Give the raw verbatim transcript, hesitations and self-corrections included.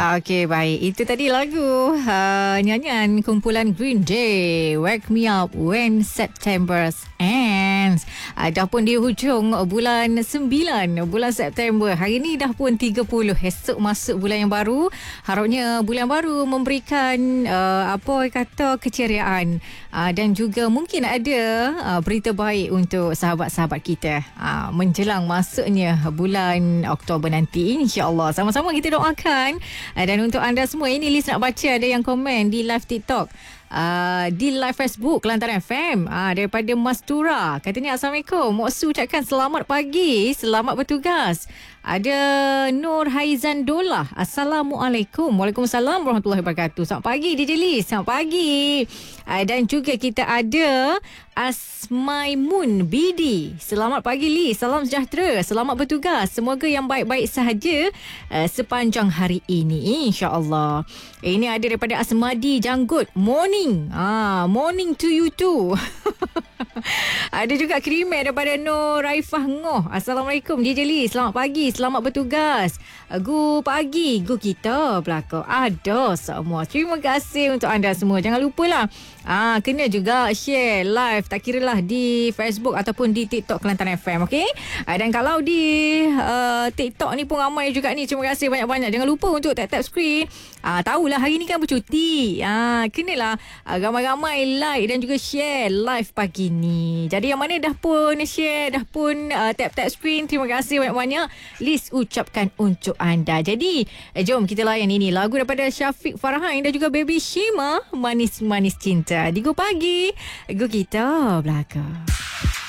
Okey, baik. Itu tadi lagu uh, nyanyian kumpulan Green Day, Wake Me Up When September Ends. Uh, dah pun di hujung bulan sembilan, bulan September. Hari ni dah pun tiga puluh. Esok masuk bulan yang baru. Harapnya bulan baru memberikan uh, apa kata keceriaan uh, dan juga mungkin ada uh, berita baik untuk sahabat-sahabat kita uh, menjelang masuknya bulan Oktober nanti, insya-Allah. Sama-sama kita doakan. Uh, dan untuk anda semua, ini Liz nak baca ada yang komen di live TikTok. Uh, di live Facebook Kelantan F M uh, daripada Mastura. Katanya Assalamualaikum, Mak Su ucapkan selamat pagi, selamat bertugas. Ada Nur Haizan Dolah, Assalamualaikum. Waalaikumsalam warahmatullahi wabarakatuh. Selamat pagi D J Liz, selamat pagi. uh, Dan juga kita ada Asmaimun Bidi, selamat pagi Liz, salam sejahtera, selamat bertugas, semoga yang baik-baik sahaja uh, sepanjang hari ini, insya-Allah. Ini ada daripada Asmadi Janggut, morning. Ah, morning to you too. Ada juga kiriman daripada Nur Raifah Ngoh. Assalamualaikum D J Lee, selamat pagi, selamat bertugas. Gu pagi, gu kita belakang ada semua. Terima kasih untuk anda semua. Jangan lupalah ah, kena juga share live, tak kira lah di Facebook ataupun di TikTok Kelantan F M, okey? Ah, dan kalau di uh, TikTok ni pun ramai juga ni. Terima kasih banyak-banyak. Jangan lupa untuk tap-tap screen. Ah, tahulah hari ni kan bercuti. Ah, kenalah ah, ramai-ramai like dan juga share live pagi ni. Jadi yang mana dah pun share, dah pun uh, tap-tap screen, terima kasih banyak-banyak. Liz ucapkan untuk anda. Jadi eh, jom kita layan ini lagu daripada Syafiq Farhan dan juga Baby Shima, Manis-Manis Cinta. Di Go Pagi, Go Kita Belakang.